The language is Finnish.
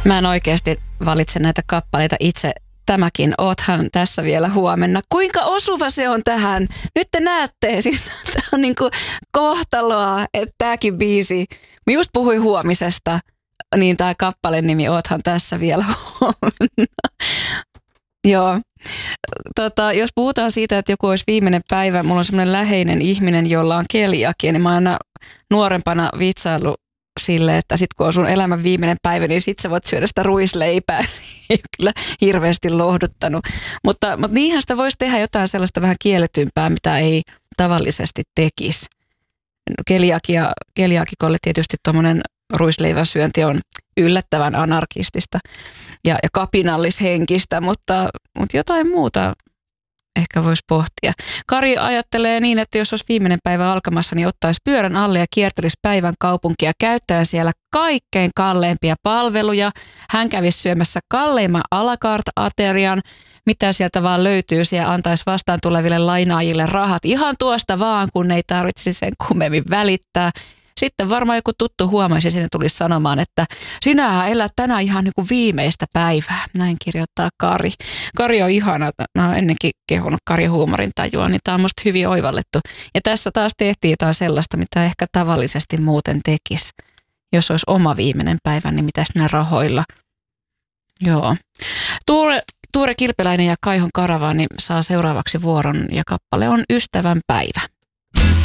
Mä en oikeasti valitse näitä kappaleita itse. Tämäkin, oothan tässä vielä huomenna. Kuinka osuva se on tähän? Nyt te näette, siis tämä on niinku kohtaloa, että tämäkin biisi. Mä just puhuin huomisesta, niin tämä kappaleen nimi, oothan tässä vielä huomenna. Joo. Jos puhutaan siitä, että joku olisi viimeinen päivä, mulla on semmoinen läheinen ihminen, jolla on keliakia, niin mä oon aina nuorempana vitsaillut sille, että sit kun on sun elämän viimeinen päivä, niin sit sä voit syödä sitä ruisleipää. Ei kyllä hirveästi lohduttanut. Mutta niinhän sitä voisi tehdä jotain sellaista vähän kielletympää, mitä ei tavallisesti tekisi. Keliaakikolle tietysti tuommoinen ruisleivän syönti on yllättävän anarkistista ja kapinallishenkistä, mutta jotain muuta ehkä voisi pohtia. Kari ajattelee niin, että jos olisi viimeinen päivä alkamassa, niin ottaisi pyörän alle ja kiertelisi päivän kaupunkia käyttäen siellä kaikkein kalleimpia palveluja. Hän kävisi syömässä kalleimman à la carte aterian, mitä sieltä vaan löytyy, siellä antaisi vastaan tuleville lainaajille rahat ihan tuosta vaan, kun ei tarvitsisi sen kummemmin välittää. Sitten varmaan joku tuttu huomaisi ja sinne tulisi sanomaan, että sinähän elät tänään ihan niin kuin viimeistä päivää. Näin kirjoittaa Kari. Kari on ihana. Mä oon ennenkin kehunut Kari huumorin tajua, niin tää on musta hyvin oivallettu. Ja tässä taas tehtiin jotain sellaista, mitä ehkä tavallisesti muuten tekisi. Jos olisi oma viimeinen päivä, niin mitäs ne rahoilla? Joo. Tuure Kilpeläinen ja Kaihon Karavaani saa seuraavaksi vuoron ja kappale on Ystävän päivä.